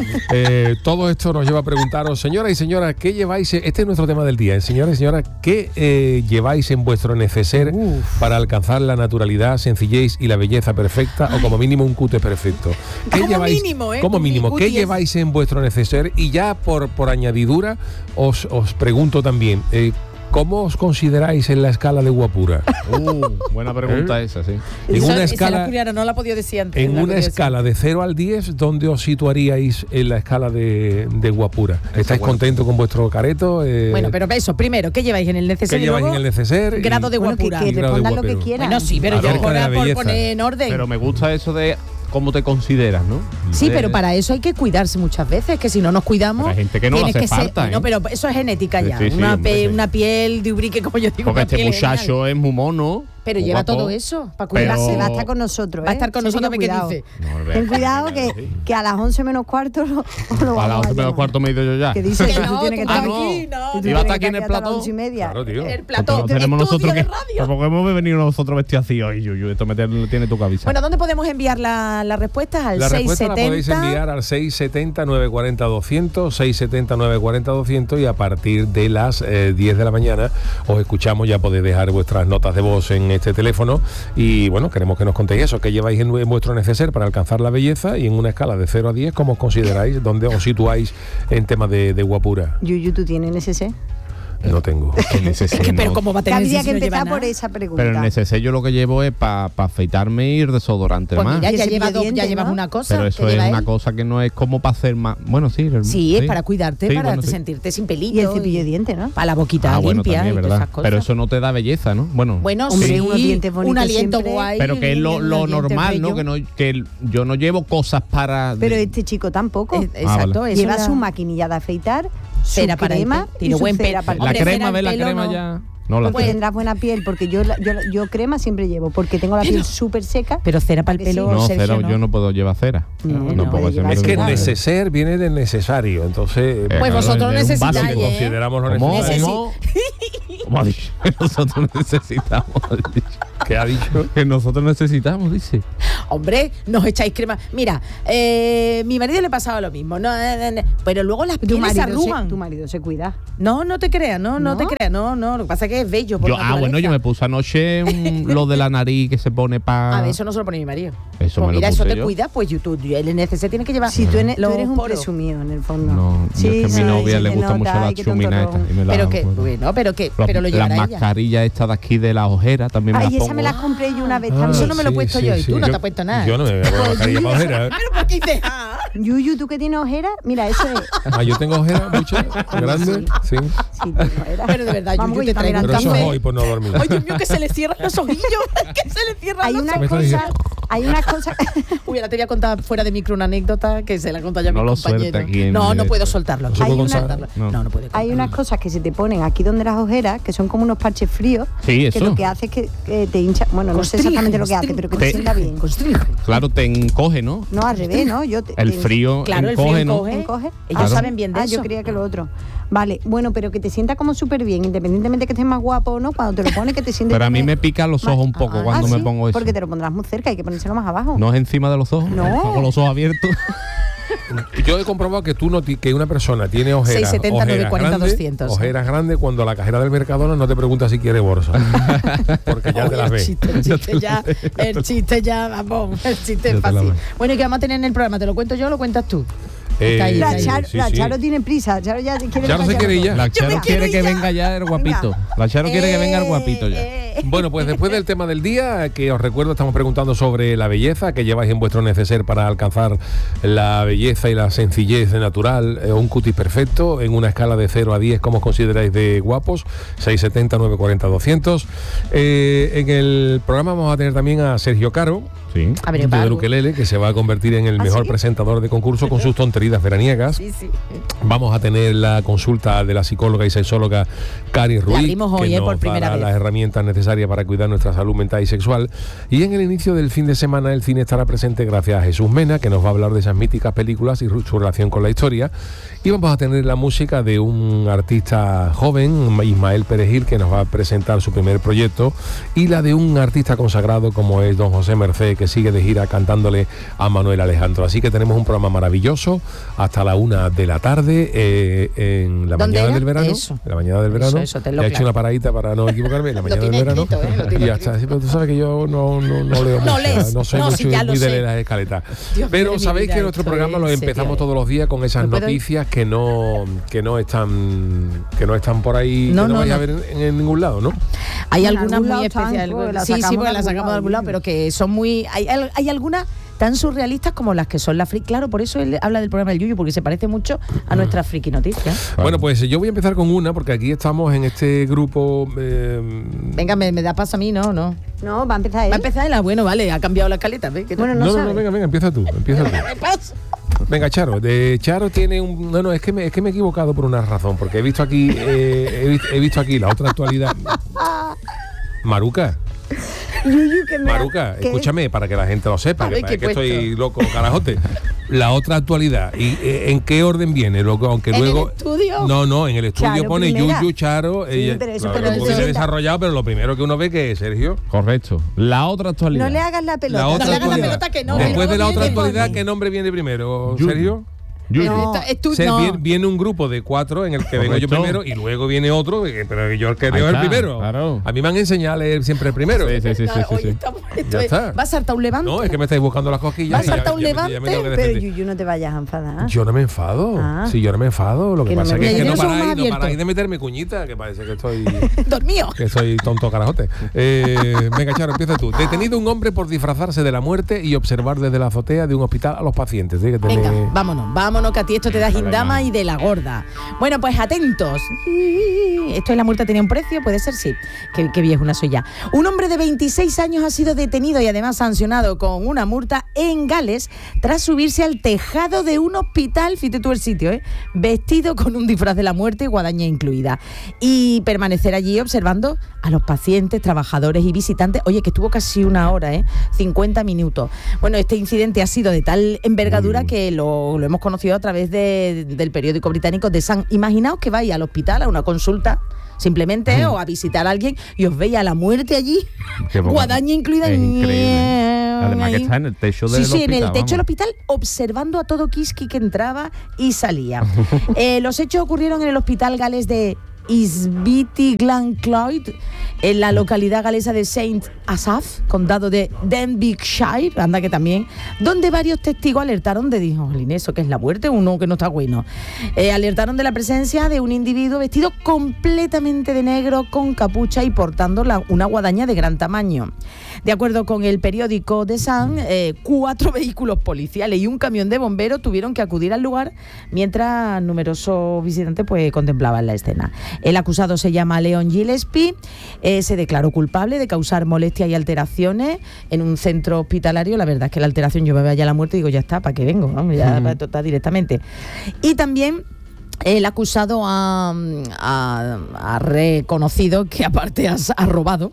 [SPEAKER 1] caso. Todo esto nos lleva a preguntaros, señoras y señoras, ¿qué lleváis? Este es nuestro tema del día. Señoras y señoras, ¿qué lleváis en vuestro neceser para alcanzar la naturalidad, sencillez y la belleza perfecta, o como mínimo un cute perfecto? ¿Qué
[SPEAKER 3] Como mínimo, ¿eh?
[SPEAKER 1] Como mínimo, ¿qué
[SPEAKER 3] Cutie es-
[SPEAKER 1] lleváis en vuestro neceser? Y ya por añadidura, os pregunto también, ¿cómo os consideráis en la escala de guapura?
[SPEAKER 4] Buena pregunta esa, sí.
[SPEAKER 1] En
[SPEAKER 3] Esa-
[SPEAKER 1] una
[SPEAKER 3] esa
[SPEAKER 1] escala...
[SPEAKER 3] la Juliana no la podía decir antes.
[SPEAKER 1] En
[SPEAKER 3] la
[SPEAKER 1] una
[SPEAKER 3] podía decir.
[SPEAKER 1] escala de 0 al 10, ¿dónde os situaríais en la escala de guapura? ¿Estáis contentos con vuestro careto?
[SPEAKER 3] Bueno, pero eso, primero, ¿qué lleváis en el
[SPEAKER 1] ¿qué
[SPEAKER 3] neceser? y
[SPEAKER 1] lleváis
[SPEAKER 3] luego
[SPEAKER 1] en el neceser?
[SPEAKER 3] grado de
[SPEAKER 2] Bueno,
[SPEAKER 3] guapura.
[SPEAKER 2] que
[SPEAKER 1] Y grado de
[SPEAKER 2] respondan lo que
[SPEAKER 1] guapero.
[SPEAKER 2] quieran.
[SPEAKER 3] Bueno, sí, pero
[SPEAKER 1] Claro,
[SPEAKER 3] yo
[SPEAKER 1] con la
[SPEAKER 3] por
[SPEAKER 1] belleza.
[SPEAKER 3] poner en orden.
[SPEAKER 4] Pero me gusta eso de cómo te consideras, ¿no?
[SPEAKER 3] Sí, pero para eso hay que cuidarse muchas veces, que si no nos cuidamos...
[SPEAKER 4] Pero hay gente que no le
[SPEAKER 3] tienes
[SPEAKER 4] hace
[SPEAKER 3] ser-
[SPEAKER 4] falta, ¿eh?
[SPEAKER 3] No, pero eso es genética ya.
[SPEAKER 4] Sí, sí,
[SPEAKER 3] una,
[SPEAKER 4] hombre, sí.
[SPEAKER 3] una piel de ubrique, como yo digo.
[SPEAKER 4] Porque
[SPEAKER 3] una
[SPEAKER 4] este
[SPEAKER 3] piel genial.
[SPEAKER 4] muchacho es muy mono.
[SPEAKER 3] Pero
[SPEAKER 4] muy
[SPEAKER 3] lleva
[SPEAKER 4] guapo.
[SPEAKER 3] todo eso para
[SPEAKER 4] Pero-
[SPEAKER 3] cuidarse.
[SPEAKER 2] Va a estar con nosotros,
[SPEAKER 3] Va a estar con
[SPEAKER 2] Sergio,
[SPEAKER 3] nosotros, ¿qué
[SPEAKER 2] cuidado.
[SPEAKER 3] dice?
[SPEAKER 4] No,
[SPEAKER 2] Ten cuidado que a las 11 menos cuarto lo
[SPEAKER 4] A las
[SPEAKER 2] vamos
[SPEAKER 4] 11 menos
[SPEAKER 2] llamar.
[SPEAKER 4] cuarto me he ido yo ya.
[SPEAKER 2] Que dice
[SPEAKER 3] Que
[SPEAKER 2] que
[SPEAKER 3] no,
[SPEAKER 2] tú tienes que
[SPEAKER 3] tú
[SPEAKER 2] estar
[SPEAKER 3] estás
[SPEAKER 2] aquí.
[SPEAKER 3] aquí, no.
[SPEAKER 2] Y tú
[SPEAKER 4] ¿Iba a estar
[SPEAKER 2] tienes
[SPEAKER 4] aquí en
[SPEAKER 2] que
[SPEAKER 4] el
[SPEAKER 2] hasta las
[SPEAKER 4] plató?
[SPEAKER 2] 11:30.
[SPEAKER 1] Claro, tío.
[SPEAKER 3] El
[SPEAKER 4] Porque
[SPEAKER 3] plató
[SPEAKER 4] no
[SPEAKER 3] de
[SPEAKER 4] tenemos
[SPEAKER 3] estudio
[SPEAKER 4] nosotros
[SPEAKER 3] de
[SPEAKER 4] que.
[SPEAKER 3] radio.
[SPEAKER 4] ¿Por qué hemos venido nosotros vestidos así hoy, Yuyu? Esto tiene tu cabeza.
[SPEAKER 3] Bueno, ¿dónde podemos enviar las respuestas? Al
[SPEAKER 1] La respuesta la
[SPEAKER 3] 670.
[SPEAKER 1] podéis enviar al 670-940-200, 670-940-200, y a partir de las 10 de la mañana os escuchamos, ya podéis dejar vuestras notas de voz en este teléfono y bueno, queremos que nos contéis eso, que lleváis en vuestro neceser para alcanzar la belleza y en una escala de 0 a 10, ¿cómo os consideráis? ¿Dónde os situáis en temas de guapura?
[SPEAKER 2] Yuyu, ¿tú tienes neceser?
[SPEAKER 1] No tengo.
[SPEAKER 3] Pero ¿cómo va a
[SPEAKER 2] Que
[SPEAKER 3] tener
[SPEAKER 2] habría
[SPEAKER 3] si
[SPEAKER 2] que
[SPEAKER 3] no lleva
[SPEAKER 2] empezar
[SPEAKER 3] nada?
[SPEAKER 2] por esa pregunta.
[SPEAKER 4] Pero en neceser yo lo que llevo es para afeitarme y desodorante
[SPEAKER 3] Pues
[SPEAKER 4] más.
[SPEAKER 3] mira,
[SPEAKER 2] Y el
[SPEAKER 3] ya
[SPEAKER 2] cepillo
[SPEAKER 3] llevas,
[SPEAKER 2] de dientes,
[SPEAKER 3] llevas
[SPEAKER 2] ¿no?
[SPEAKER 3] una cosa.
[SPEAKER 4] Pero eso
[SPEAKER 3] que
[SPEAKER 4] es
[SPEAKER 3] lleva
[SPEAKER 4] una
[SPEAKER 3] él.
[SPEAKER 4] cosa que no es como para hacer más. Bueno, sí.
[SPEAKER 3] Sí, es para cuidarte,
[SPEAKER 4] Sí,
[SPEAKER 3] para
[SPEAKER 4] bueno, sí.
[SPEAKER 3] sentirte sin pelito.
[SPEAKER 2] Y el cepillo de dientes, ¿no?
[SPEAKER 3] Para la boquita
[SPEAKER 4] Bueno,
[SPEAKER 3] limpia
[SPEAKER 4] también,
[SPEAKER 3] y todas
[SPEAKER 4] ¿verdad?
[SPEAKER 3] esas cosas.
[SPEAKER 4] Pero eso no te da belleza, ¿no? Bueno,
[SPEAKER 3] Bueno,
[SPEAKER 2] Hombre,
[SPEAKER 3] sí,
[SPEAKER 2] unos dientes bonitos
[SPEAKER 3] un aliento
[SPEAKER 2] siempre.
[SPEAKER 3] guay.
[SPEAKER 4] pero que es lo
[SPEAKER 3] unos dientes
[SPEAKER 4] normal, ¿no?
[SPEAKER 3] bellos.
[SPEAKER 4] Que yo no llevo cosas para.
[SPEAKER 2] Pero este chico tampoco.
[SPEAKER 3] Exacto,
[SPEAKER 4] vale.
[SPEAKER 3] eso
[SPEAKER 2] Lleva
[SPEAKER 3] ya-
[SPEAKER 2] su maquinilla de afeitar, su
[SPEAKER 3] cera para el
[SPEAKER 2] crema
[SPEAKER 3] pelo.
[SPEAKER 2] y
[SPEAKER 3] Tiene
[SPEAKER 2] su
[SPEAKER 3] buen
[SPEAKER 2] cera
[SPEAKER 3] pelo.
[SPEAKER 2] para el
[SPEAKER 4] La
[SPEAKER 3] Hombre,
[SPEAKER 4] crema,
[SPEAKER 3] cera
[SPEAKER 4] ve
[SPEAKER 3] el
[SPEAKER 4] la
[SPEAKER 3] pelo
[SPEAKER 4] crema
[SPEAKER 3] no.
[SPEAKER 4] ya. No, la
[SPEAKER 2] Porque
[SPEAKER 4] cera.
[SPEAKER 2] tendrás buena piel, porque yo crema siempre llevo, porque tengo la piel súper seca.
[SPEAKER 3] Pero cera para el
[SPEAKER 2] ¿A que sí?
[SPEAKER 3] pelo,
[SPEAKER 4] No,
[SPEAKER 3] Sergio,
[SPEAKER 4] cera,
[SPEAKER 3] no.
[SPEAKER 4] yo no puedo llevar cera.
[SPEAKER 2] No
[SPEAKER 4] puedo
[SPEAKER 2] puede llevar
[SPEAKER 1] Es que
[SPEAKER 2] cera.
[SPEAKER 1] neceser viene de necesario, entonces
[SPEAKER 3] Pues vosotros
[SPEAKER 4] es un
[SPEAKER 3] necesitáis,
[SPEAKER 4] básico.
[SPEAKER 3] ¿eh?
[SPEAKER 1] consideramos lo
[SPEAKER 4] ¿Cómo?
[SPEAKER 1] necesario.
[SPEAKER 4] ¿Cómo? ¿Cómo ha dicho? Que nosotros necesitamos.
[SPEAKER 1] ¿Qué ha dicho?
[SPEAKER 4] Que nosotros necesitamos, dice.
[SPEAKER 3] Hombre, nos echáis crema. Mira, mi marido le pasaba lo mismo. Pero luego las pieles se arrugan.
[SPEAKER 2] Tu marido se cuida.
[SPEAKER 3] No te creas, no te creas. No. Lo que pasa es que es bello. Por
[SPEAKER 4] Bueno, yo me puse anoche lo de la nariz que se pone para.
[SPEAKER 3] A ver, eso no se lo pone mi marido.
[SPEAKER 4] Eso
[SPEAKER 3] Pues
[SPEAKER 4] me lo
[SPEAKER 3] mira,
[SPEAKER 4] puse
[SPEAKER 3] eso te
[SPEAKER 4] yo.
[SPEAKER 3] cuida, pues YouTube. El NCC tiene que llevar.
[SPEAKER 2] Si tú eres un
[SPEAKER 3] poros.
[SPEAKER 2] presumido en el fondo.
[SPEAKER 4] No, yo es que a mi novia le gusta mucho la chumina esta. Y me la-
[SPEAKER 3] Pero que, bueno, pero lo llevará
[SPEAKER 4] Las
[SPEAKER 3] ella.
[SPEAKER 4] mascarillas estas de aquí de las ojeras también me
[SPEAKER 2] Ay,
[SPEAKER 4] las
[SPEAKER 2] esa
[SPEAKER 4] pongo.
[SPEAKER 2] me las compré yo una vez
[SPEAKER 1] Ah,
[SPEAKER 2] también.
[SPEAKER 3] Eso no me lo he puesto yo, y tú no te has puesto nada.
[SPEAKER 1] Yo no me voy a poner mascarilla para ojeras.
[SPEAKER 3] Pero ¿por qué dices? Ah?
[SPEAKER 2] Yuyu, ¿tú que tienes ojeras? Mira, eso es.
[SPEAKER 1] Ah, yo tengo ojeras muchas, grandes, sí.
[SPEAKER 2] Sí, tengo ojeras.
[SPEAKER 3] Pero de verdad,
[SPEAKER 2] Vamos,
[SPEAKER 3] Yuyu,
[SPEAKER 2] yo
[SPEAKER 3] te
[SPEAKER 2] también
[SPEAKER 3] traigo un
[SPEAKER 1] Pero eso es
[SPEAKER 3] café.
[SPEAKER 1] hoy por no dormir.
[SPEAKER 3] Oye, Dios mío, que se le cierran los ojillos. Que se le cierran
[SPEAKER 2] Hay
[SPEAKER 3] los
[SPEAKER 2] unas
[SPEAKER 1] Me está
[SPEAKER 2] cosas.
[SPEAKER 1] diciendo.
[SPEAKER 2] Hay unas cosas.
[SPEAKER 3] Uy, ahora te voy a contar fuera de micro una anécdota que se la contado ya a
[SPEAKER 4] No
[SPEAKER 3] mi
[SPEAKER 4] lo
[SPEAKER 3] compañero.
[SPEAKER 4] suelte aquí en
[SPEAKER 3] No
[SPEAKER 4] directo.
[SPEAKER 3] puedo soltarlo.
[SPEAKER 1] No se
[SPEAKER 3] Hay
[SPEAKER 1] puede
[SPEAKER 3] una-
[SPEAKER 1] contar.
[SPEAKER 3] No puede
[SPEAKER 2] Hay
[SPEAKER 3] contarlo.
[SPEAKER 2] unas cosas que se te ponen aquí donde las ojeras, que son como unos parches fríos.
[SPEAKER 4] Sí,
[SPEAKER 2] Que
[SPEAKER 4] eso.
[SPEAKER 2] lo que hace es que te hincha. Bueno, no sé
[SPEAKER 3] Constringe,
[SPEAKER 2] exactamente lo que hace,
[SPEAKER 3] constringe.
[SPEAKER 2] pero que te sienta bien.
[SPEAKER 3] Constringe.
[SPEAKER 4] Claro, te encoge, ¿no?
[SPEAKER 2] No, al revés, ¿no?
[SPEAKER 4] El frío
[SPEAKER 3] Claro, el
[SPEAKER 4] encoge,
[SPEAKER 3] frío
[SPEAKER 4] ¿no?
[SPEAKER 3] encoge.
[SPEAKER 2] ¿Encoge?
[SPEAKER 3] Ellos
[SPEAKER 2] Ah,
[SPEAKER 3] saben bien de
[SPEAKER 2] ah,
[SPEAKER 3] eso.
[SPEAKER 2] yo creía que lo otro. Vale, bueno, pero que te sienta como súper bien, independientemente que estés más guapo o no, cuando te lo pones que te sientes.
[SPEAKER 4] Pero a mí
[SPEAKER 2] bien.
[SPEAKER 4] me pican los ojos un poco cuando me
[SPEAKER 2] ¿sí?
[SPEAKER 4] pongo eso.
[SPEAKER 2] Porque te lo pondrás muy cerca, hay que ponérselo más abajo.
[SPEAKER 4] ¿No es encima de los ojos?
[SPEAKER 2] No.
[SPEAKER 4] Con los ojos abiertos.
[SPEAKER 1] Yo he comprobado que que una persona tiene ojeras,
[SPEAKER 3] 670,
[SPEAKER 1] ojeras
[SPEAKER 3] 940,
[SPEAKER 1] grandes,
[SPEAKER 3] 200.
[SPEAKER 1] ojeras grandes cuando la cajera del Mercadona no te pregunta si quiere bolsa. Porque ya te las ves.
[SPEAKER 3] El chiste ya, vamos, el chiste es
[SPEAKER 4] Ya te la
[SPEAKER 3] fácil.
[SPEAKER 4] ves.
[SPEAKER 3] Bueno, ¿y qué vamos a tener en el programa? ¿Te lo cuento yo o lo cuentas tú? Está ahí,
[SPEAKER 2] La,
[SPEAKER 3] está ahí.
[SPEAKER 2] Charo tiene prisa, Charo ya quiere
[SPEAKER 1] Charo
[SPEAKER 2] ver
[SPEAKER 1] se
[SPEAKER 2] a
[SPEAKER 1] quiere ir ya.
[SPEAKER 4] La Charo
[SPEAKER 2] me
[SPEAKER 4] quiere
[SPEAKER 2] quiero
[SPEAKER 4] que
[SPEAKER 2] ya.
[SPEAKER 4] venga ya el guapito.
[SPEAKER 2] Venga.
[SPEAKER 4] La Charo quiere que venga el guapito ya.
[SPEAKER 1] Bueno, pues después del tema del día, que os recuerdo, estamos preguntando sobre la belleza que lleváis en vuestro neceser para alcanzar la belleza y la sencillez natural, un cutis perfecto, en una escala de 0 a 10, ¿cómo os consideráis de guapos? 670, 940, 200. En el programa vamos a tener también a Sergio Caro,
[SPEAKER 4] Sí.
[SPEAKER 3] A ver,
[SPEAKER 1] de
[SPEAKER 3] Paco.
[SPEAKER 1] Ukelele, que se va a convertir en el mejor
[SPEAKER 2] sí?
[SPEAKER 1] presentador de concurso con sus tonterías veraniegas.
[SPEAKER 3] Sí, sí.
[SPEAKER 1] Vamos a tener la consulta de la psicóloga y sexóloga Cari Ruiz,
[SPEAKER 3] abrimos hoy,
[SPEAKER 1] que
[SPEAKER 3] por
[SPEAKER 1] nos
[SPEAKER 3] primera
[SPEAKER 1] dará
[SPEAKER 3] vez.
[SPEAKER 1] las herramientas necesarias para cuidar nuestra salud mental y sexual. Y en el inicio del fin de semana el cine estará presente gracias a Jesús Mena, que nos va a hablar de esas míticas películas y su relación con la historia. Y vamos a tener la música de un artista joven, Ismael Perejil, que nos va a presentar su primer proyecto, y la de un artista consagrado como es don José Merced, que sigue de gira cantándole a Manuel Alejandro. Así que tenemos un programa maravilloso hasta la 1 de la tarde en la
[SPEAKER 3] ¿Dónde
[SPEAKER 1] mañana
[SPEAKER 3] era?
[SPEAKER 1] del verano.
[SPEAKER 3] Eso.
[SPEAKER 1] En la mañana del verano.
[SPEAKER 3] Eso, tenlo
[SPEAKER 1] he hecho
[SPEAKER 3] claro.
[SPEAKER 1] una paradita para no equivocarme. En la
[SPEAKER 3] Lo
[SPEAKER 1] mañana del
[SPEAKER 3] tiene
[SPEAKER 1] verano.
[SPEAKER 3] escrito, lo tiene
[SPEAKER 1] Y ya está. Sí, pero tú sabes que yo no leo
[SPEAKER 3] No
[SPEAKER 1] mucho.
[SPEAKER 3] lees.
[SPEAKER 1] No soy
[SPEAKER 3] No,
[SPEAKER 1] mucho
[SPEAKER 3] sí, ya lo
[SPEAKER 1] muy de
[SPEAKER 3] sé.
[SPEAKER 1] leer las escaletas.
[SPEAKER 3] Dios mío
[SPEAKER 1] Pero
[SPEAKER 3] de mi
[SPEAKER 1] sabéis
[SPEAKER 3] vida,
[SPEAKER 1] que nuestro
[SPEAKER 3] esto
[SPEAKER 1] programa lo
[SPEAKER 3] es
[SPEAKER 1] empezamos
[SPEAKER 3] serio,
[SPEAKER 1] todos los días con esas
[SPEAKER 3] ¿No puedo?
[SPEAKER 1] noticias que no están por ahí,
[SPEAKER 3] No,
[SPEAKER 1] que no
[SPEAKER 3] no,
[SPEAKER 1] vais a
[SPEAKER 3] no.
[SPEAKER 1] ver en ningún lado, ¿no?
[SPEAKER 3] Hay
[SPEAKER 2] En
[SPEAKER 3] algunas
[SPEAKER 2] algún
[SPEAKER 3] muy
[SPEAKER 2] lado están,
[SPEAKER 3] especiales.
[SPEAKER 2] pues, las
[SPEAKER 3] Sí,
[SPEAKER 2] sacamos
[SPEAKER 3] porque
[SPEAKER 2] de
[SPEAKER 3] las
[SPEAKER 2] algún
[SPEAKER 3] sacamos de algún lado,
[SPEAKER 2] lado,
[SPEAKER 3] pero que son muy. Hay algunas tan surrealistas como las que son las friki. Claro, por eso él habla del programa del Yuyu, porque se parece mucho a nuestras friki noticias.
[SPEAKER 1] Bueno, pues yo voy a empezar con una, porque aquí estamos en este grupo.
[SPEAKER 3] Venga, me da paso a mí, ¿no?
[SPEAKER 2] No, va a empezar él.
[SPEAKER 3] Va a empezar él. Bueno, vale, ha cambiado la escaleta. ¿Ves?
[SPEAKER 2] Bueno,
[SPEAKER 1] No,
[SPEAKER 2] sabe.
[SPEAKER 1] venga, empieza tú.
[SPEAKER 3] Me paso.
[SPEAKER 1] Venga, Charo. Charo tiene un. No, es que me he equivocado por una razón, porque he visto aquí, he visto aquí la otra actualidad. Maruca.
[SPEAKER 2] Yuyu, que me
[SPEAKER 1] Maruca,
[SPEAKER 2] que-
[SPEAKER 1] escúchame, para que la gente lo sepa,
[SPEAKER 3] A
[SPEAKER 1] que
[SPEAKER 3] ver,
[SPEAKER 1] parece
[SPEAKER 3] ¿qué
[SPEAKER 1] que
[SPEAKER 3] he puesto?
[SPEAKER 1] estoy loco, carajote. La otra actualidad, ¿y en qué orden viene? Aunque
[SPEAKER 3] ¿En
[SPEAKER 1] luego.
[SPEAKER 3] el estudio?
[SPEAKER 1] No, en el estudio
[SPEAKER 2] Charo
[SPEAKER 1] pone
[SPEAKER 2] primera.
[SPEAKER 1] Yuyu, Charo.
[SPEAKER 2] Sí, pero eso
[SPEAKER 1] claro,
[SPEAKER 2] pero
[SPEAKER 1] lo
[SPEAKER 2] eso
[SPEAKER 1] he
[SPEAKER 2] está-
[SPEAKER 1] desarrollado, pero lo primero que uno ve que es Sergio.
[SPEAKER 4] Correcto. La otra actualidad.
[SPEAKER 2] No le hagas la pelota.
[SPEAKER 1] La otra
[SPEAKER 3] le hagas la
[SPEAKER 1] actualidad.
[SPEAKER 3] pelota que no,
[SPEAKER 1] Después
[SPEAKER 3] que
[SPEAKER 1] de la
[SPEAKER 3] luego
[SPEAKER 1] otra
[SPEAKER 3] viene.
[SPEAKER 1] actualidad, ¿qué nombre viene primero,
[SPEAKER 4] Yuyu.
[SPEAKER 1] Sergio?
[SPEAKER 4] Yuyu.
[SPEAKER 2] No.
[SPEAKER 1] Viene un grupo de 4 en el que vengo yo
[SPEAKER 4] Correcto.
[SPEAKER 1] primero y luego viene otro, pero yo el que leo
[SPEAKER 4] Ahí
[SPEAKER 1] el
[SPEAKER 4] está,
[SPEAKER 1] primero.
[SPEAKER 4] claro.
[SPEAKER 1] A mí me han enseñado a leer siempre el primero.
[SPEAKER 4] Sí.
[SPEAKER 3] Oye, esto
[SPEAKER 1] Ya
[SPEAKER 3] es-
[SPEAKER 1] está.
[SPEAKER 3] ¿Va a saltar un levante?
[SPEAKER 1] No, es que me estáis buscando las cosquillas.
[SPEAKER 3] ¿Va a
[SPEAKER 1] y ya-
[SPEAKER 3] saltar un
[SPEAKER 1] ya me
[SPEAKER 3] levante?
[SPEAKER 1] tengo que
[SPEAKER 2] Pero
[SPEAKER 1] defender.
[SPEAKER 2] Yuyu, no te vayas a enfadar.
[SPEAKER 1] Yo no me enfado.
[SPEAKER 2] Ah.
[SPEAKER 1] Sí, yo no me enfado. Lo que
[SPEAKER 2] Que no
[SPEAKER 1] pasa
[SPEAKER 2] me
[SPEAKER 1] es que
[SPEAKER 3] digas.
[SPEAKER 1] no
[SPEAKER 3] Los ojos más
[SPEAKER 1] paráis, no
[SPEAKER 3] abiertos.
[SPEAKER 1] paráis de meterme cuñita, que parece que estoy,
[SPEAKER 3] Dormido.
[SPEAKER 1] que soy tonto carajote. Venga, Charo, empieza tú. Detenido un hombre por disfrazarse de la muerte y observar desde la azotea de un hospital a los pacientes. Tiene que tener-
[SPEAKER 3] Venga, vámonos vámonos que a ti esto te da gindama y de la gorda. Bueno, pues atentos. Esto de la muerte tenía un precio, puede ser, sí. Qué vieja una soy ya. Un hombre de 26 años ha sido detenido y además sancionado con una multa en Gales tras subirse al tejado de un hospital, fíjate tú el sitio, vestido con un disfraz de la muerte, guadaña incluida, y permanecer allí observando a los pacientes, trabajadores y visitantes. Oye, que estuvo casi una hora, 50 minutos. Bueno, este incidente ha sido de tal envergadura que lo hemos conocido a través del periódico británico The Sun. Imaginaos que vais al hospital a una consulta simplemente o a visitar a alguien y os veis a la muerte allí, guadaña incluida.
[SPEAKER 4] Es increíble. Además que está en el techo del hospital. Sí, en el techo
[SPEAKER 3] del hospital, observando a todo Kiski que entraba y salía. Los hechos ocurrieron en el hospital galés de Isbiti Glencloyd, en la localidad galesa de Saint Asaph, condado de Denbighshire, anda que también, donde varios testigos alertaron de, dijo, ¿eso qué es la muerte? Uno que no está bueno. Alertaron de la presencia de un individuo vestido completamente de negro, con capucha y portando una guadaña de gran tamaño. De acuerdo con el periódico The Sun, 4 vehículos policiales y un camión de bomberos tuvieron que acudir al lugar mientras numerosos visitantes pues contemplaban la escena. El acusado se llama Leon Gillespie, se declaró culpable de causar molestias y alteraciones en un centro hospitalario. La verdad es que la alteración, yo me veo allá a la muerte y digo, ya está, ¿para qué vengo? Vamos, ya está directamente. Y también el acusado ha reconocido que aparte ha hurtado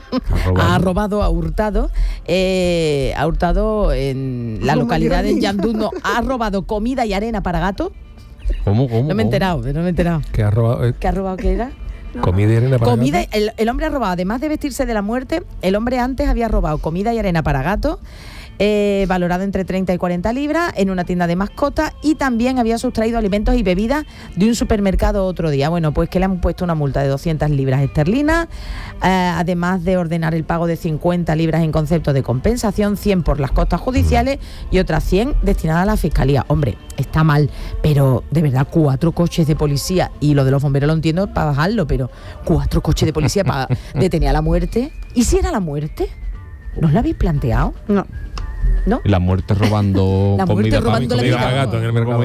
[SPEAKER 3] en la localidad de Llandudno, ha robado comida y arena para gatos.
[SPEAKER 4] ¿Cómo?
[SPEAKER 3] No me he enterado.
[SPEAKER 1] ¿Qué ha robado?
[SPEAKER 3] ¿Qué ha robado? ¿Qué era?
[SPEAKER 1] Comida y arena para
[SPEAKER 3] comida.
[SPEAKER 1] gatos.
[SPEAKER 3] El hombre ha robado, además de vestirse de la muerte, el hombre antes había robado comida y arena para gatos, valorada entre 30 y 40 libras, en una tienda de mascotas, y también había sustraído alimentos y bebidas de un supermercado otro día. Bueno, pues que le han puesto una multa de 200 libras esterlinas, además de ordenar el pago de 50 libras en concepto de compensación, 100 por las costas judiciales y otras 100 destinadas a la fiscalía. Hombre, está mal, pero de verdad 4 coches de policía, y lo de los bomberos lo entiendo para bajarlo, pero 4 coches de policía para detener a la muerte. ¿Y si era la muerte? ¿No os lo habéis planteado?
[SPEAKER 2] No.
[SPEAKER 3] ¿No?
[SPEAKER 4] Y la muerte robando comida para
[SPEAKER 1] gato en el mercado.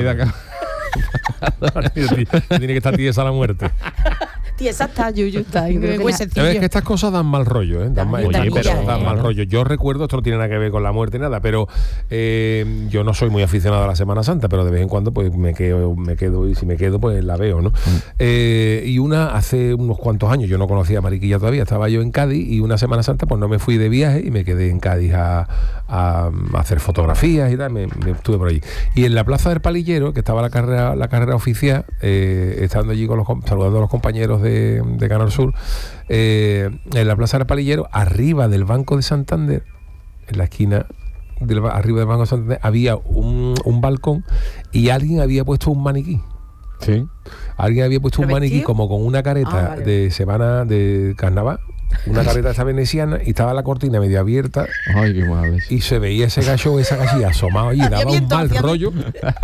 [SPEAKER 1] Tiene que estar tiesa la muerte.
[SPEAKER 3] Tiesa está, Yuyu está.
[SPEAKER 1] Sabes que estas cosas dan mal rollo, dan mal rollo. Yo recuerdo, esto no tiene nada que ver con la muerte, nada, pero yo no soy muy aficionado a la Semana Santa, pero de vez en cuando pues me quedo, y si me quedo pues la veo, ¿no? Y hace unos cuantos años, yo no conocía a Mariquilla todavía, estaba yo en Cádiz, y una Semana Santa pues no me fui de viaje y me quedé en Cádiz a hacer fotografías y tal, me estuve por allí. Y en la Plaza del Palillero, que estaba la carrera oficial, estando allí saludando a los compañeros de Canal Sur, en la Plaza del Palillero, arriba del Banco de Santander, en la esquina arriba del Banco de Santander, había un balcón y alguien había puesto un maniquí.
[SPEAKER 4] Sí.
[SPEAKER 1] Alguien había puesto un maniquí como con una careta de semana de carnaval, una careta esta veneciana, y estaba la cortina medio abierta.
[SPEAKER 4] Ay, qué mal.
[SPEAKER 1] Y se veía esa gallina asomado allí, daba un mal rollo.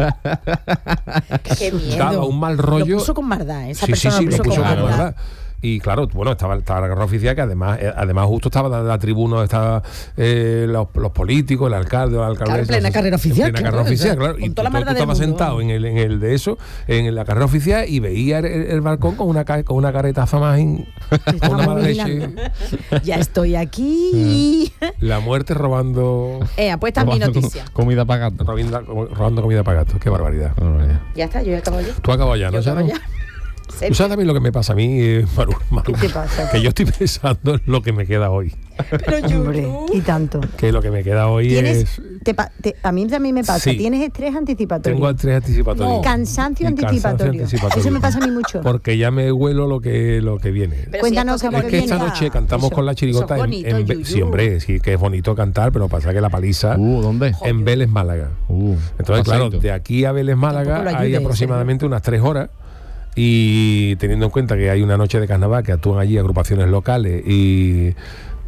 [SPEAKER 3] Qué miedo.
[SPEAKER 1] Daba un mal rollo.
[SPEAKER 3] Lo puso con maldad, esa
[SPEAKER 1] sí,
[SPEAKER 3] persona
[SPEAKER 1] lo puso con
[SPEAKER 3] maldad.
[SPEAKER 1] Y claro, bueno, estaba la carrera oficial, que además justo estaba la tribuna, estaban los políticos, el alcalde, la alcaldesa.
[SPEAKER 3] Claro, en plena carrera oficial.
[SPEAKER 1] Claro. Y tú estabas sentado en la carrera oficial, y veía el balcón con una caretaza más con una mala leche.
[SPEAKER 3] Ya estoy aquí.
[SPEAKER 1] La muerte robando.
[SPEAKER 3] Pues esta es mi noticia.
[SPEAKER 4] Comida para gato.
[SPEAKER 1] Robando comida para gato. Qué barbaridad.
[SPEAKER 3] Ya está, yo he acabado ya.
[SPEAKER 1] Tú has acabado ya, ¿no? ¿Tú sabes también lo que me pasa a mí, Maru?
[SPEAKER 2] ¿Qué te pasa?
[SPEAKER 1] Que yo estoy pensando en lo que me queda hoy.
[SPEAKER 3] Pero
[SPEAKER 2] hombre, y tanto.
[SPEAKER 1] Que lo que me queda hoy es...
[SPEAKER 2] a mí también me pasa.
[SPEAKER 1] Sí.
[SPEAKER 2] ¿Tienes estrés anticipatorio?
[SPEAKER 1] Tengo estrés anticipatorio.
[SPEAKER 2] No. Cansancio anticipatorio. Eso me pasa a mí mucho.
[SPEAKER 1] Porque ya me huelo lo que viene.
[SPEAKER 3] Pero
[SPEAKER 2] cuéntanos
[SPEAKER 3] si
[SPEAKER 2] cómo
[SPEAKER 1] es que esta noche cantamos con la chirigota sí, hombre, sí que es bonito cantar, pero pasa que la paliza
[SPEAKER 4] ¿dónde?
[SPEAKER 1] En Vélez, Málaga. Entonces, claro, de aquí a Vélez, Málaga hay aproximadamente unas 3 horas. Y teniendo en cuenta que hay una noche de carnaval, que actúan allí agrupaciones locales y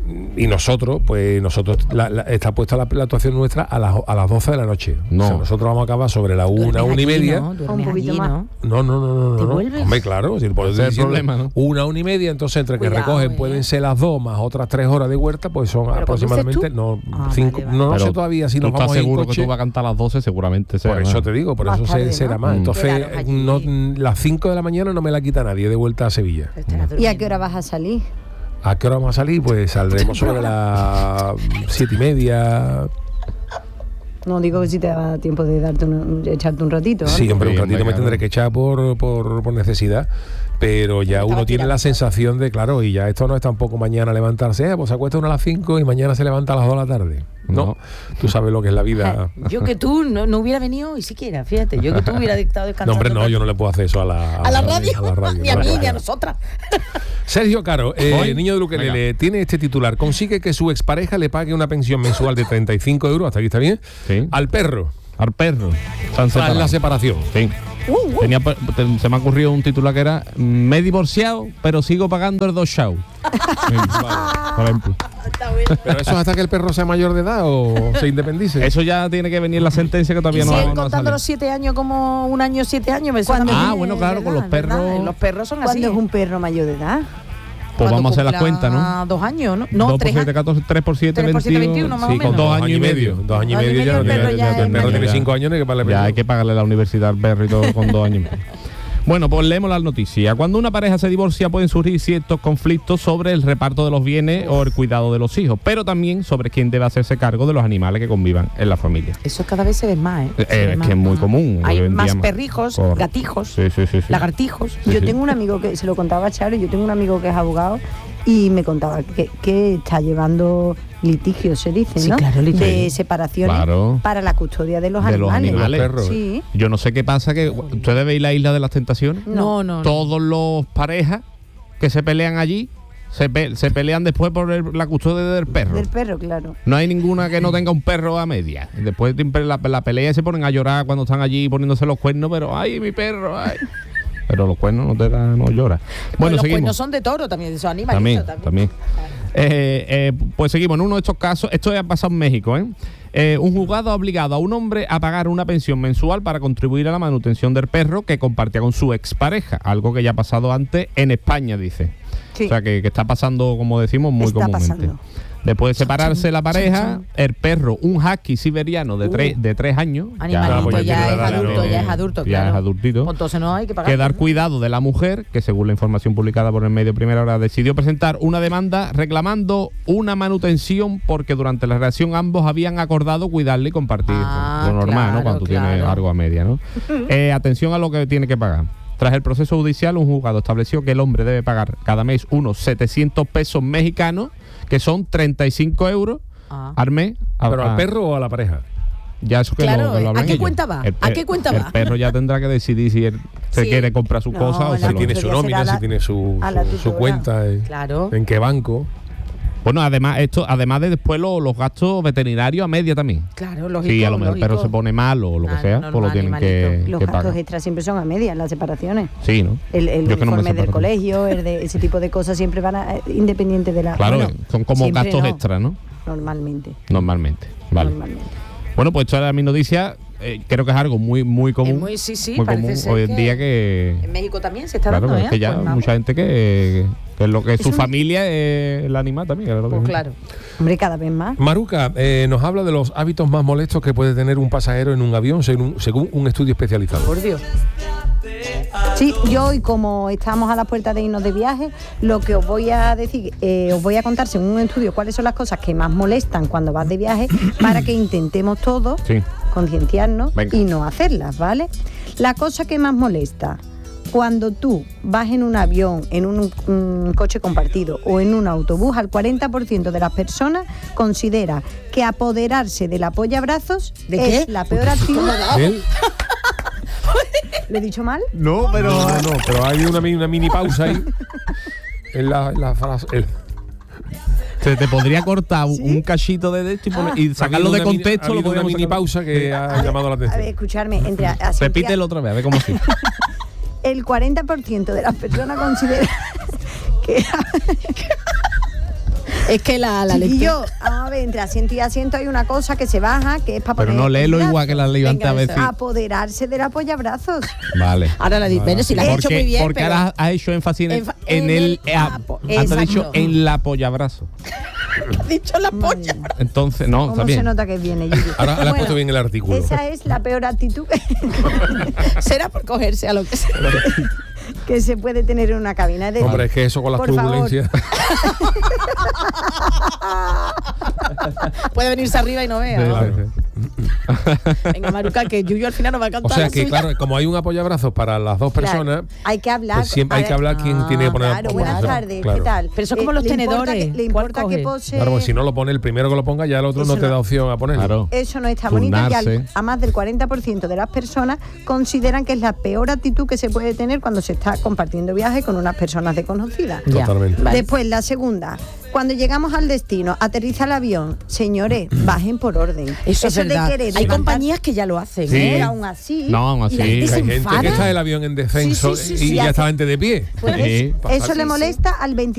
[SPEAKER 1] Y nosotros está puesta la actuación nuestra a las 12 de la noche.
[SPEAKER 4] No.
[SPEAKER 1] O sea, nosotros vamos a acabar sobre la 1:30.
[SPEAKER 3] ¿no?
[SPEAKER 2] Un poquito más.
[SPEAKER 1] No.
[SPEAKER 3] ¿Te vuelves?
[SPEAKER 1] Hombre, claro, si por
[SPEAKER 4] Ese es el problema, ¿no?
[SPEAKER 1] 1:30, entonces entre que
[SPEAKER 3] Cuidado,
[SPEAKER 1] recogen pueden ser las 2 más otras 3 horas de huerta, pues son
[SPEAKER 3] ¿Pero
[SPEAKER 1] aproximadamente
[SPEAKER 3] conduces tú?
[SPEAKER 1] 5.
[SPEAKER 3] Vale.
[SPEAKER 1] No
[SPEAKER 4] Pero
[SPEAKER 1] sé todavía si
[SPEAKER 4] ¿tú
[SPEAKER 1] nos vamos
[SPEAKER 4] estás
[SPEAKER 1] a ir en
[SPEAKER 4] seguro que
[SPEAKER 1] coche.
[SPEAKER 4] tú vas a cantar a las 12? Seguramente sea.
[SPEAKER 1] Por eso te digo, por
[SPEAKER 2] Más
[SPEAKER 1] eso
[SPEAKER 2] tarde,
[SPEAKER 1] será
[SPEAKER 2] ¿no?
[SPEAKER 1] más. Entonces,
[SPEAKER 3] Quedaros allí.
[SPEAKER 1] las 5 de la mañana no me la quita nadie de vuelta a Sevilla.
[SPEAKER 2] ¿Y a qué hora vas a salir?
[SPEAKER 1] ¿A qué hora vamos a salir? Pues saldremos sobre las 7:30.
[SPEAKER 2] No digo que si te da tiempo de echarte un ratito. ¿no?
[SPEAKER 1] Sí, hombre, un
[SPEAKER 4] Sí,
[SPEAKER 1] ratito
[SPEAKER 4] hombre,
[SPEAKER 1] me
[SPEAKER 4] claro.
[SPEAKER 1] tendré que echar por necesidad. Pero ya uno tiene la sensación de, claro, y ya esto no es tampoco mañana levantarse, pues se acuesta uno a las 5 y mañana se levanta a las 2 de la tarde. No, tú sabes lo que es la vida.
[SPEAKER 3] Yo que tú no hubiera venido ni siquiera, fíjate. Yo que tú hubiera estado descansando.
[SPEAKER 1] No, hombre, no, yo no le puedo hacer eso a la
[SPEAKER 3] radio,
[SPEAKER 1] a la radio,
[SPEAKER 3] ni a
[SPEAKER 1] no le
[SPEAKER 3] mí,
[SPEAKER 1] puedo
[SPEAKER 3] ni a
[SPEAKER 1] hacer.
[SPEAKER 3] nosotras.
[SPEAKER 1] Sergio Caro,
[SPEAKER 4] ¿Voy?
[SPEAKER 1] niño de Luquelele,
[SPEAKER 4] Venga.
[SPEAKER 1] tiene este titular. Consigue que su expareja le pague una pensión mensual de 35 euros, hasta aquí está bien,
[SPEAKER 4] Sí.
[SPEAKER 1] al perro,
[SPEAKER 4] Al perro. Están
[SPEAKER 1] tras la
[SPEAKER 4] separados.
[SPEAKER 1] separación.
[SPEAKER 4] Sí. Se me ha ocurrido un titular que era: me he divorciado, pero sigo pagando el 2 show. Sí, por ejemplo.
[SPEAKER 1] ¿Pero eso es hasta que el perro sea mayor de edad o se independice?
[SPEAKER 4] Eso ya tiene que venir la sentencia que todavía
[SPEAKER 3] Y
[SPEAKER 4] no
[SPEAKER 3] siguen
[SPEAKER 4] no ha
[SPEAKER 3] contando
[SPEAKER 4] salido.
[SPEAKER 3] los 7 años como un año, 7 años. Me suena.
[SPEAKER 4] Ah, bueno, claro, con los perros.
[SPEAKER 3] Los perros son así.
[SPEAKER 2] ¿Cuándo es un perro mayor de edad?
[SPEAKER 4] Pues vamos a hacer las
[SPEAKER 3] Cuando
[SPEAKER 4] cuentas, ¿no?
[SPEAKER 3] cumpla 2 años, ¿no? No,
[SPEAKER 4] 2 por
[SPEAKER 3] 3
[SPEAKER 4] 7, 14, 3 por 7,
[SPEAKER 3] 3 por 7,
[SPEAKER 4] 21.
[SPEAKER 3] 21, más
[SPEAKER 4] Sí,
[SPEAKER 3] o
[SPEAKER 4] con
[SPEAKER 3] menos.
[SPEAKER 4] 2 años y medio.
[SPEAKER 1] 2 años y medio ya no
[SPEAKER 3] el perro
[SPEAKER 1] tiene.
[SPEAKER 3] ya es
[SPEAKER 1] El perro
[SPEAKER 3] mayor.
[SPEAKER 1] tiene 5 años, no hay que pagarle
[SPEAKER 4] Ya hay
[SPEAKER 1] pensión.
[SPEAKER 4] que pagarle la universidad al perro y todo con 2 años y medio. Bueno, pues leemos las noticias. Cuando una pareja se divorcia pueden surgir ciertos conflictos sobre el reparto de los bienes o el cuidado de los hijos, pero también sobre quién debe hacerse cargo de los animales que convivan en la familia.
[SPEAKER 3] Eso cada vez se ve más, ¿eh? Se ve
[SPEAKER 4] Es
[SPEAKER 3] más.
[SPEAKER 4] que es muy común.
[SPEAKER 3] Hay
[SPEAKER 4] hoy en
[SPEAKER 3] más
[SPEAKER 4] día
[SPEAKER 3] perrijos,
[SPEAKER 4] Correcto.
[SPEAKER 3] gatijos,
[SPEAKER 4] Sí.
[SPEAKER 3] lagartijos.
[SPEAKER 4] Sí,
[SPEAKER 2] Yo
[SPEAKER 4] sí.
[SPEAKER 2] tengo un amigo que se lo contaba a Charo, yo tengo un amigo que es abogado y me contaba que está llevando litigios, se dice,
[SPEAKER 3] Sí,
[SPEAKER 2] ¿no?
[SPEAKER 3] claro, litigios.
[SPEAKER 2] De separaciones
[SPEAKER 4] Claro.
[SPEAKER 2] para la custodia de los
[SPEAKER 4] De los
[SPEAKER 2] animales.
[SPEAKER 4] animales.
[SPEAKER 1] Perros.
[SPEAKER 2] Sí.
[SPEAKER 4] Yo no sé qué pasa, que ustedes veis la Isla de las Tentaciones.
[SPEAKER 3] No.
[SPEAKER 4] Todos los parejas que se pelean allí se pelean después por la custodia del perro.
[SPEAKER 2] Del perro, claro.
[SPEAKER 4] No hay ninguna que no tenga un perro a media. Después siempre la pelea y se ponen a llorar cuando están allí poniéndose los cuernos, pero ¡ay, mi perro! ¡Ay! Pero los cuernos no llora. Bueno,
[SPEAKER 3] los
[SPEAKER 4] seguimos.
[SPEAKER 3] cuernos son de toro también, esos animales.
[SPEAKER 4] También. Pues seguimos. En uno de estos casos, esto ya ha pasado en México, un juzgado ha obligado a un hombre a pagar una pensión mensual para contribuir a la manutención del perro que compartía con su expareja, algo que ya ha pasado antes en España, dice.
[SPEAKER 2] Sí.
[SPEAKER 4] O sea, que está pasando, como decimos, muy
[SPEAKER 2] Está
[SPEAKER 4] comúnmente.
[SPEAKER 2] pasando.
[SPEAKER 4] Después de separarse la pareja,
[SPEAKER 2] chan.
[SPEAKER 4] el perro, un husky siberiano de 3 años,
[SPEAKER 3] Animalito,
[SPEAKER 1] pues
[SPEAKER 3] ya
[SPEAKER 1] tiene
[SPEAKER 3] es
[SPEAKER 1] la edad
[SPEAKER 3] adulto,
[SPEAKER 1] de-
[SPEAKER 3] ya es adulto,
[SPEAKER 4] ya
[SPEAKER 3] claro.
[SPEAKER 4] es adultito.
[SPEAKER 3] Pues entonces no hay que pagar.
[SPEAKER 4] que dar cuidado de la mujer, que según la información publicada por el medio Primera Hora, decidió presentar una demanda reclamando una manutención porque durante la relación ambos habían acordado cuidarle y compartir.
[SPEAKER 3] Ah,
[SPEAKER 4] Lo normal, ¿no?
[SPEAKER 3] claro,
[SPEAKER 4] Cuando tú tienes
[SPEAKER 3] claro.
[SPEAKER 4] algo a media, ¿no? Atención a lo que tiene que pagar. Tras el proceso judicial, un juzgado estableció que el hombre debe pagar cada mes unos 700 pesos mexicanos, que son 35 euros
[SPEAKER 3] Ah.
[SPEAKER 4] al mes.
[SPEAKER 1] ¿Pero al perro o a la pareja?
[SPEAKER 4] Ya eso que
[SPEAKER 3] Claro,
[SPEAKER 4] lo hablan
[SPEAKER 3] ¿a qué
[SPEAKER 4] ellos.
[SPEAKER 3] cuenta va? ¿A qué cuenta
[SPEAKER 4] el
[SPEAKER 3] va?
[SPEAKER 4] perro ya tendrá que decidir si él se
[SPEAKER 2] Sí.
[SPEAKER 4] quiere comprar su
[SPEAKER 2] No,
[SPEAKER 4] cosa o
[SPEAKER 2] la
[SPEAKER 4] se
[SPEAKER 1] Si
[SPEAKER 4] lo...
[SPEAKER 1] tiene su
[SPEAKER 2] custodia será
[SPEAKER 1] nómina,
[SPEAKER 2] la-
[SPEAKER 1] si tiene su
[SPEAKER 2] a la tutora.
[SPEAKER 1] cuenta,
[SPEAKER 3] Claro.
[SPEAKER 1] en qué banco.
[SPEAKER 4] Bueno, además de después los gastos veterinarios a media también.
[SPEAKER 3] Claro, lógico.
[SPEAKER 4] Sí, a lo mejor el perro
[SPEAKER 3] lógico.
[SPEAKER 4] se pone mal o lo que
[SPEAKER 3] Claro,
[SPEAKER 4] sea, pues lo
[SPEAKER 3] normal,
[SPEAKER 4] tienen
[SPEAKER 3] animalito.
[SPEAKER 2] Los
[SPEAKER 4] que
[SPEAKER 2] gastos
[SPEAKER 4] pagar.
[SPEAKER 2] extras siempre son a medias, las separaciones.
[SPEAKER 4] Sí, ¿no?
[SPEAKER 2] El
[SPEAKER 4] Yo es que no me
[SPEAKER 2] uniforme del
[SPEAKER 4] separo.
[SPEAKER 2] colegio, ese tipo de cosas siempre van independiente de la...
[SPEAKER 4] Claro,
[SPEAKER 2] bueno,
[SPEAKER 4] son como
[SPEAKER 2] siempre
[SPEAKER 4] gastos
[SPEAKER 2] no,
[SPEAKER 4] extras, ¿no?
[SPEAKER 2] Normalmente.
[SPEAKER 4] Normalmente. Vale.
[SPEAKER 2] Normalmente.
[SPEAKER 4] Bueno, pues esto era mi noticia. Creo que es algo muy común.
[SPEAKER 3] Sí,
[SPEAKER 4] muy
[SPEAKER 3] parece
[SPEAKER 4] común
[SPEAKER 3] ser
[SPEAKER 4] hoy en
[SPEAKER 3] que
[SPEAKER 4] día que...
[SPEAKER 3] En México también se está
[SPEAKER 4] Claro,
[SPEAKER 3] dando,
[SPEAKER 4] es que ya
[SPEAKER 3] Pues vamos.
[SPEAKER 4] mucha gente que es lo que
[SPEAKER 2] Es
[SPEAKER 4] su
[SPEAKER 2] un-
[SPEAKER 4] familia es el animal también. Que es lo que-
[SPEAKER 3] Pues claro.
[SPEAKER 2] Hombre, cada vez más.
[SPEAKER 1] Maruca, nos habla de los hábitos más molestos que puede tener un pasajero en un avión según un estudio especializado.
[SPEAKER 3] Por Dios.
[SPEAKER 2] Sí, yo hoy como estamos a las puertas de irnos de viaje, lo que os voy a decir, os voy a contar según un estudio cuáles son las cosas que más molestan cuando vas de viaje para que intentemos todos
[SPEAKER 4] Sí.
[SPEAKER 2] concienciarnos
[SPEAKER 4] Venga.
[SPEAKER 2] y no hacerlas, ¿vale? La cosa que más molesta cuando tú vas en un avión, en un coche compartido o en un autobús, al 40% de las personas considera que apoderarse del apoyabrazos
[SPEAKER 3] ¿De
[SPEAKER 2] es
[SPEAKER 3] qué?
[SPEAKER 2] la peor actividad.
[SPEAKER 1] ¿Él?
[SPEAKER 2] ¿Le he dicho mal?
[SPEAKER 4] No, pero...
[SPEAKER 1] No, pero hay una mini pausa ahí en la frase.
[SPEAKER 4] Se te podría cortar un cachito de esto y, y sacarlo de contexto. Lo
[SPEAKER 1] una
[SPEAKER 4] podríamos
[SPEAKER 1] mini
[SPEAKER 4] sacar.
[SPEAKER 1] pausa que ha llamado la
[SPEAKER 2] A ver,
[SPEAKER 1] atención.
[SPEAKER 2] escucharme, así
[SPEAKER 4] Repítelo otra vez, a ver cómo sí.
[SPEAKER 2] el 40% de las personas considera que
[SPEAKER 3] Es que la
[SPEAKER 2] Y
[SPEAKER 3] lectura...
[SPEAKER 2] yo, vamos a ver, entre asiento y asiento hay una cosa que se baja, que es para
[SPEAKER 4] Pero
[SPEAKER 2] poner
[SPEAKER 4] no léelo
[SPEAKER 2] el brazo.
[SPEAKER 4] igual que la levanta a
[SPEAKER 3] Venga,
[SPEAKER 4] veces.
[SPEAKER 2] Apoderarse del apoyabrazos.
[SPEAKER 4] Vale.
[SPEAKER 3] Ahora la digo, bueno, si la has hecho muy bien,
[SPEAKER 4] porque
[SPEAKER 3] pero...
[SPEAKER 4] ahora has hecho énfasis en
[SPEAKER 3] en
[SPEAKER 4] el...
[SPEAKER 3] el apo-
[SPEAKER 4] Antes has dicho
[SPEAKER 3] exacto.
[SPEAKER 4] en la pollabrazo.
[SPEAKER 3] has dicho la polla.
[SPEAKER 4] Entonces, no, está
[SPEAKER 2] ¿Cómo se
[SPEAKER 4] bien.
[SPEAKER 2] nota que viene, Yuyu?
[SPEAKER 1] Ahora le has puesto bien el artículo.
[SPEAKER 2] Esa es la peor actitud
[SPEAKER 3] Será por cogerse a lo que sea.
[SPEAKER 2] que se puede tener en una cabina. Es decir,
[SPEAKER 1] Hombre, es que eso con las
[SPEAKER 2] por favor.
[SPEAKER 1] turbulencias.
[SPEAKER 3] Puede venirse arriba y no vea. ¿no?
[SPEAKER 4] Sí, sí.
[SPEAKER 3] Venga, Maruca, que Yuyu al final nos va a
[SPEAKER 1] O
[SPEAKER 3] cantar
[SPEAKER 1] sea
[SPEAKER 3] la
[SPEAKER 1] que,
[SPEAKER 3] suya.
[SPEAKER 1] claro, como hay un apoyabrazos para las dos
[SPEAKER 2] Claro,
[SPEAKER 1] personas,
[SPEAKER 2] hay que hablar.
[SPEAKER 1] pues siempre hay que hablar quién tiene que poner
[SPEAKER 2] Claro, buenas
[SPEAKER 1] apoyabrazos.
[SPEAKER 2] tardes,
[SPEAKER 1] Claro.
[SPEAKER 2] ¿qué tal?
[SPEAKER 3] Pero eso como los
[SPEAKER 2] ¿le importa
[SPEAKER 3] tenedores,
[SPEAKER 2] ¿Le
[SPEAKER 3] ¿cuál
[SPEAKER 2] importa que
[SPEAKER 3] coge?
[SPEAKER 2] pose?
[SPEAKER 1] Claro, pues si no lo pone el primero que lo ponga, ya el otro
[SPEAKER 2] Eso
[SPEAKER 1] no te
[SPEAKER 2] no.
[SPEAKER 1] da opción a ponerlo.
[SPEAKER 4] Claro.
[SPEAKER 2] Eso no está bonito y
[SPEAKER 4] Turnarse.
[SPEAKER 2] a más del 40% de las personas consideran que es la peor actitud que se puede tener cuando se está compartiendo viaje con unas personas desconocidas.
[SPEAKER 3] Ya.
[SPEAKER 1] Totalmente.
[SPEAKER 3] Vale.
[SPEAKER 2] Después, la segunda, cuando llegamos al destino, aterriza el avión, señores, bajen por orden.
[SPEAKER 3] Eso es verdad.
[SPEAKER 2] de querer
[SPEAKER 3] Hay
[SPEAKER 2] levantar-
[SPEAKER 3] compañías que ya lo hacen.
[SPEAKER 4] Sí.
[SPEAKER 2] Pero aún así.
[SPEAKER 4] No, aún así.
[SPEAKER 3] Y la gente
[SPEAKER 1] Hay
[SPEAKER 3] se
[SPEAKER 1] gente
[SPEAKER 3] enfada.
[SPEAKER 1] que está el avión en descenso
[SPEAKER 2] Sí, sí, sí,
[SPEAKER 1] y
[SPEAKER 2] sí,
[SPEAKER 1] ya
[SPEAKER 2] hace-
[SPEAKER 1] está gente de pie.
[SPEAKER 2] Pues
[SPEAKER 1] Sí, pasa
[SPEAKER 2] eso le
[SPEAKER 1] así.
[SPEAKER 2] molesta al 20